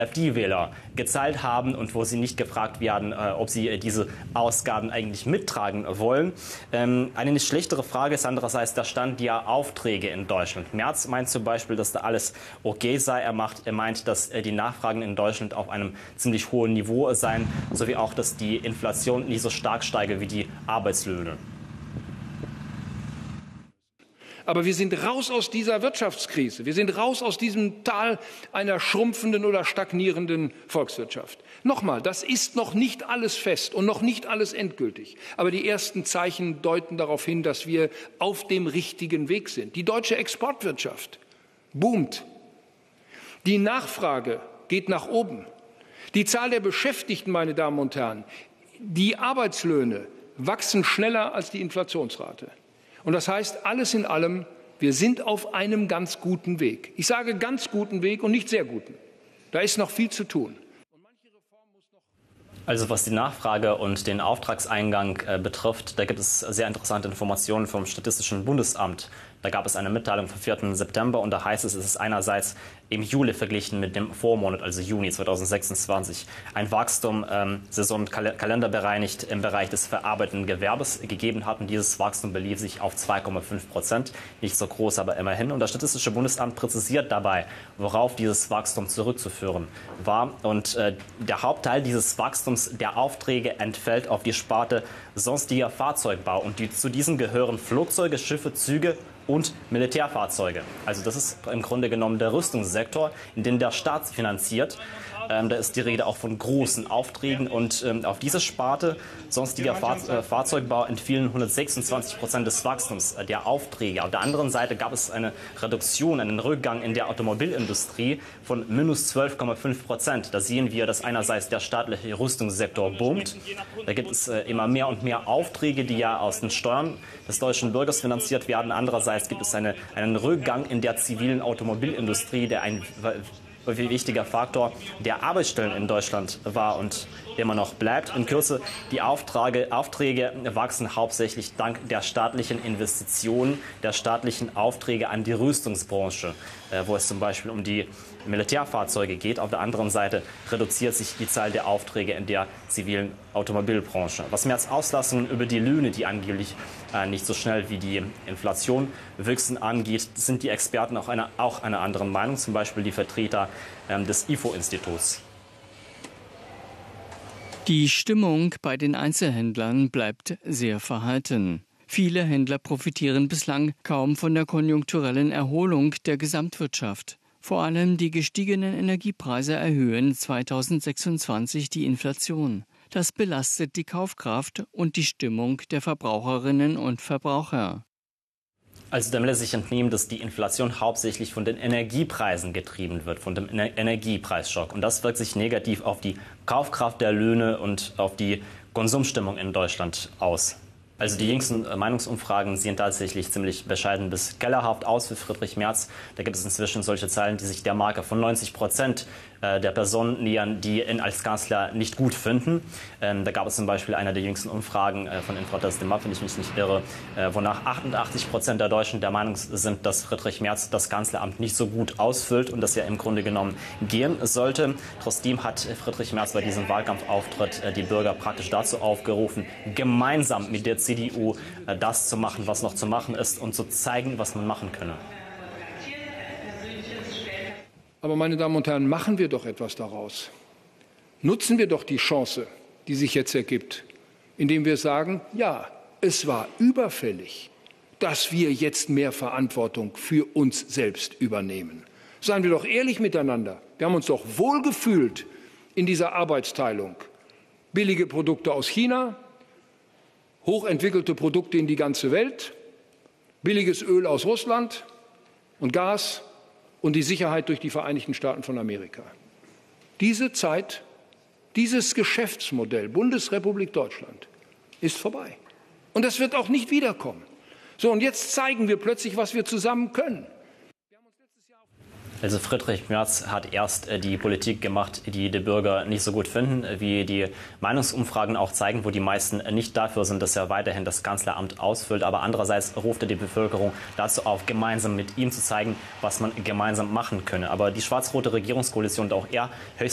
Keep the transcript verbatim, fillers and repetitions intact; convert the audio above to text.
AfD-Wähler gezahlt haben und wo sie nicht gefragt werden, äh, ob sie äh, diese Ausgaben eigentlich mittragen wollen. Ähm, eine nicht schlechtere Frage ist andererseits der Stand der Aufträge in Deutschland. Merz meint zum Beispiel, dass da alles okay sei. Er, macht, er meint, dass äh, die Nachfragen in Deutschland auf einem ziemlich hohen Niveau seien, sowie auch, dass die Inflation nicht so stark steige wie die Arbeitslöhne. Aber wir sind raus aus dieser Wirtschaftskrise. Wir sind raus aus diesem Tal einer schrumpfenden oder stagnierenden Volkswirtschaft. Nochmal, das ist noch nicht alles fest und noch nicht alles endgültig. Aber die ersten Zeichen deuten darauf hin, dass wir auf dem richtigen Weg sind. Die deutsche Exportwirtschaft boomt. Die Nachfrage geht nach oben. Die Zahl der Beschäftigten, meine Damen und Herren, die Arbeitslöhne wachsen schneller als die Inflationsrate. Und das heißt, alles in allem, wir sind auf einem ganz guten Weg. Ich sage ganz guten Weg und nicht sehr guten. Da ist noch viel zu tun. Also was die Nachfrage und den Auftragseingang äh, betrifft, da gibt es sehr interessante Informationen vom Statistischen Bundesamt. Da gab es eine Mitteilung vom vierten September und da heißt es, es ist einerseits im Juli verglichen mit dem Vormonat, also Juni zweitausendsechsundzwanzig, ein Wachstum ähm, saison- und kal- kalenderbereinigt im Bereich des verarbeitenden Gewerbes gegeben hat. Und dieses Wachstum belief sich auf zwei Komma fünf Prozent. Nicht so groß, aber immerhin. Und das Statistische Bundesamt präzisiert dabei, worauf dieses Wachstum zurückzuführen war. Und äh, der Hauptteil dieses Wachstums der Aufträge entfällt auf die Sparte sonstiger Fahrzeugbau. Und die, zu diesen gehören Flugzeuge, Schiffe, Züge und Militärfahrzeuge. Also das ist im Grunde genommen der Rüstungssektor, in den der Staat finanziert. Ähm, da ist die Rede auch von großen Aufträgen. Und ähm, auf diese Sparte sonstiger Fahr äh, Fahrzeugbau entfielen hundertsechsundzwanzig Prozent des Wachstums äh, der Aufträge. Auf der anderen Seite gab es eine Reduktion, einen Rückgang in der Automobilindustrie von minus zwölf Komma fünf Prozent. Da sehen wir, dass einerseits der staatliche Rüstungssektor boomt. Da gibt es äh, immer mehr und mehr Aufträge, die ja aus den Steuern des deutschen Bürgers finanziert werden. Andererseits gibt es eine, einen Rückgang in der zivilen Automobilindustrie, der ein wichtiger Faktor der Arbeitsstellen in Deutschland war und immer noch bleibt. In Kürze, die Aufträge, Aufträge wachsen hauptsächlich dank der staatlichen Investitionen, der staatlichen Aufträge an die Rüstungsbranche, äh, wo es zum Beispiel um die Militärfahrzeuge geht. Auf der anderen Seite reduziert sich die Zahl der Aufträge in der zivilen Automobilbranche. Was Merz Auslassungen über die Löhne, die angeblich äh, nicht so schnell wie die Inflation wachsen, angeht, sind die Experten auch einer auch einer anderen Meinung, zum Beispiel die Vertreter ähm, des I F O-Instituts. Die Stimmung bei den Einzelhändlern bleibt sehr verhalten. Viele Händler profitieren bislang kaum von der konjunkturellen Erholung der Gesamtwirtschaft. Vor allem die gestiegenen Energiepreise erhöhen zweitausendsechsundzwanzig die Inflation. Das belastet die Kaufkraft und die Stimmung der Verbraucherinnen und Verbraucher. Also dem lässt sich entnehmen, dass die Inflation hauptsächlich von den Energiepreisen getrieben wird, von dem Ener- Energiepreisschock. Und das wirkt sich negativ auf die Kaufkraft der Löhne und auf die Konsumstimmung in Deutschland aus. Also die jüngsten Meinungsumfragen sehen tatsächlich ziemlich bescheiden bis kellerhaft aus für Friedrich Merz. Da gibt es inzwischen solche Zahlen, die sich der Marke von neunzig Prozent der Personen nähern, die ihn als Kanzler nicht gut finden. Ähm, da gab es zum Beispiel eine der jüngsten Umfragen äh, von Infratest de Map, wenn ich mich nicht irre, äh, wonach achtundachtzig Prozent der Deutschen der Meinung sind, dass Friedrich Merz das Kanzleramt nicht so gut ausfüllt und dass er im Grunde genommen gehen sollte. Trotzdem hat Friedrich Merz bei diesem Wahlkampfauftritt äh, die Bürger praktisch dazu aufgerufen, gemeinsam mit der C D U äh, das zu machen, was noch zu machen ist und zu zeigen, was man machen könne. Aber meine Damen und Herren, machen wir doch etwas daraus. Nutzen wir doch die Chance, die sich jetzt ergibt, indem wir sagen, ja, es war überfällig, dass wir jetzt mehr Verantwortung für uns selbst übernehmen. Seien wir doch ehrlich miteinander. Wir haben uns doch wohlgefühlt in dieser Arbeitsteilung. Billige Produkte aus China, hochentwickelte Produkte in die ganze Welt, billiges Öl aus Russland und Gas und die Sicherheit durch die Vereinigten Staaten von Amerika. Diese Zeit, dieses Geschäftsmodell Bundesrepublik Deutschland ist vorbei. Und das wird auch nicht wiederkommen. So, und jetzt zeigen wir plötzlich, was wir zusammen können. Also Friedrich Merz hat erst äh, die Politik gemacht, die die Bürger nicht so gut finden, wie die Meinungsumfragen auch zeigen, wo die meisten äh, nicht dafür sind, dass er weiterhin das Kanzleramt ausfüllt. Aber andererseits ruft er die Bevölkerung dazu auf, gemeinsam mit ihm zu zeigen, was man gemeinsam machen könne. Aber die schwarz-rote Regierungskoalition und auch er höchst